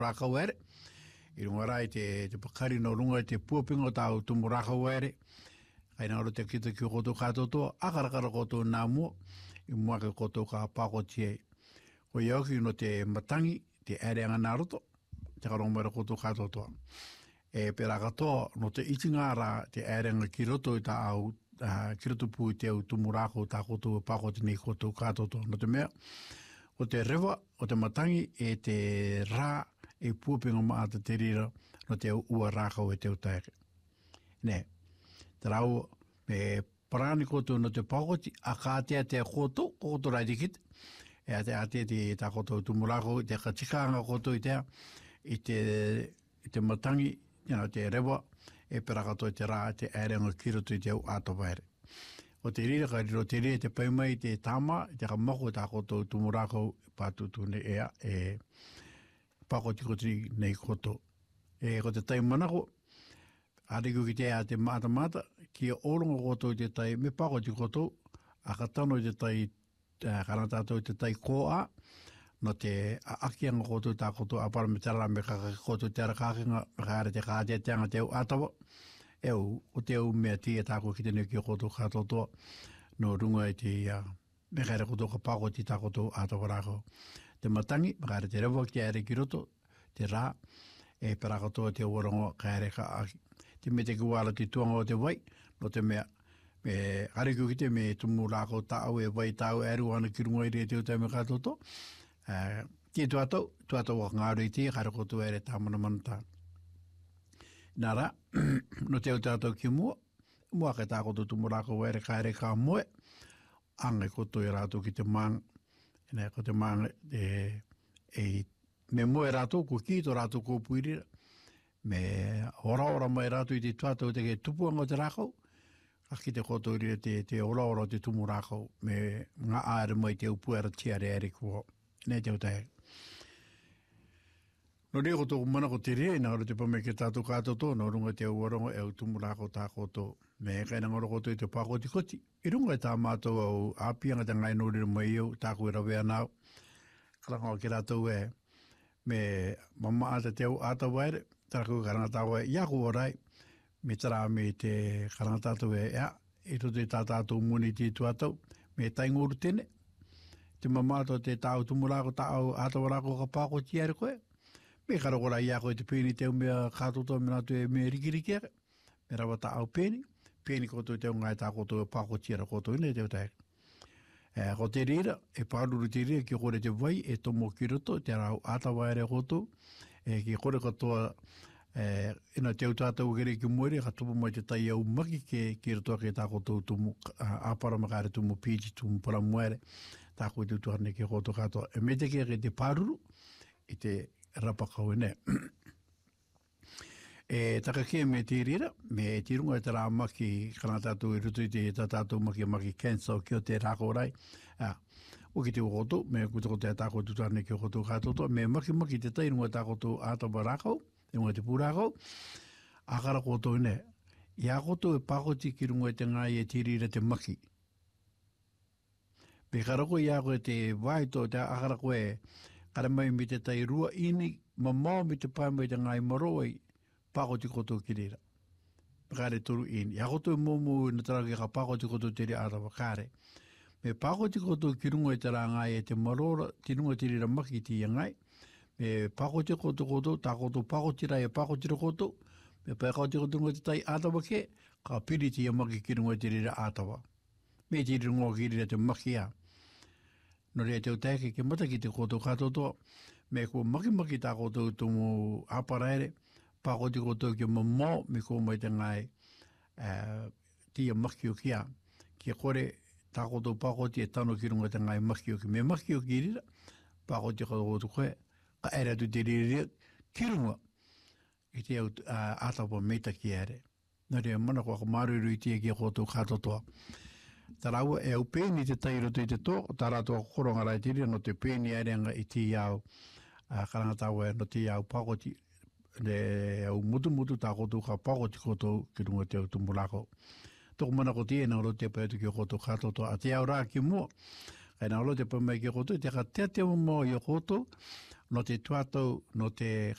Rakawere. I runga rai te pakari no runga te puapingo tau tumu rakawere. Kai nā ro te kita ki koto katoto, akarakara koto nā mua, I mua ke koto ka pakotie. Ko iauki no te matangi, te areanga nā roto, te karongmera koto katotoa. Pera katoa, no te itingara, te areanga ki roto I ta au, ki roto pui te au tumu rako, ta koto pakoti nei koto katotoa. No te mea, o te rewa, o te matangi, te rā, puapinga maata te rira, no te ua rākau te utaeke. Ne, te rau, me parani koto no te pakoti, a kātea te koto rai dikit, te ate te tā koto tumurako, te katikanga koto I te matangi, te rewa, perakato te rā, te ārenga kiroto I te au ātawaere. O te rira ka riro te rea te paimai te tāma, te ka mako tā koto tumurako pātutu ne ea, pakoti koti nei koto. Ko te tai manako, ariku ki te a te mata, ki orongo koto te tai me pakoti koto, a katano te tai, karantato te tai koa, no te akianga koto tā koto, a para me tara me kaka koto te ara kakinga, me kaare te kātea teanga te au atawa, o te au mea tia tāko ki te neki koto katotoa, no runga I te me kaare koto ka pakoti tā koto atawa rako. Te matangi, me kaare te rewa ki aere ki roto, te rā, perakatoa te orongo kaere ka aki. Te me te kuala te tuanga o te wai, no te mea, me ariku ki te me tumu rāko tāu wai tāu eru ana ki runga I re te utai me katoto. Ki tuatau wak ngāru I te, kaere koto ere tā manamanta. Nā rā, no te utātou ki mua ke tā koto tumu rāko ere kaere ka moe, angai koto I rātou ki te maanga, ko te maanga me moe rātou ko kito rātou ko puirira, me ora mai rātou I te tuatau te ke tupuanga o te rākau, aki te koto ira te ora te tumu rākau, me ngā aere mai te upuera tiare ere kua, nei te utai. No reo koto mana ko te rea, nā ora te pame ke tātou kātoto, no runga te uarongo e au tumu rākau tā koto, me kai ngoro koto I te pakoti koti. I runga tā mātou au āpianga te ngai nōrira mai au, tāku I rawea nāu, karanga o ki rātou me mama ata te au ātawaere, tāku karanga tāua iaku orai, me tara me te karanga tātou I roto I tātātou muni te tuatau, me taingoru tene, te mama ata te tāu tumurako tāu ātawarako ka pakoti ere koe, me karakora iako I te pēni te mea kātoto me nātu me rikirikiare, me rawa tāu pēni koto te ngai tā koto pakoti ere koto ine te utai. Ko te rira, pāruru te rira ki kore te vai, tomo ki roto, te rau ātawaere koto, ki kore katoa ina te utātau kere ki muere, ka tupu mai te tai au maki ki rotoa ke tā koto tumu, āpara makare tumu pīti, tumu para muere, tā koto tuarne ki koto katoa. Me te kere te pāruru, I te rapakau ene. Taka kia me te rira, me te runga te rā maki, kana tātou I rutu I te tātou maki cancel ki o te rāko rai. O ki te ukoto, me kutako te tāko tutane ki o koto kātoto, me maki te tai runga tākoto ātawa rākau, e runga te pūrākau, akara koto ine. Ia koto pakoti ki runga te ngai te rira te maki. Me karako ia koe te waito te akara koe, kare mai mi te tai rua ini, mamau mi te paimai te ngai maroi, pakoti koto ki rira. Kare toru ini. Ia koto momo na tarake ka pakoti koto te rira atawa kare. Me pakoti koto ki runga te rā ngai te marora, ti runga te rira maki ti ngai. Me pakoti koto, tā koto pakoti rai pakoti koto, me pakoti koto te tai atawa ke, ka piri ti maki ki runga te rira atawa. Me ti runga ki rira te maki a. No rea te uteke ke mata ki te koto katotoa, me ko maki tā koto tumu aparaere, pakoti koto ki mamau, me ko mai te ngai tia maki o kia, ki kore tā koto pakoti tano ki runga te ngai maki o ki, me maki o ki rira, pakoti koto koe, ka ere tu te rira, ki runga, I te atawa meita ki ere. No rea mana ko maruru I tia ki koto katotoa. Taraua au pēni te tai roto I te tō, tā rātua koronga rai tiri, no te pēni aerenga I ti au, karangataua no ti au pakoti, au mutu tā koto ka pakoti koto ki runga te au tumurako. Toko mana ko tia, nā ro te pētu ki koto katoto, a te au rā ki mua, kai nā ro te pēmai ki koto, te ka te mo I koto, no te tuatau, no te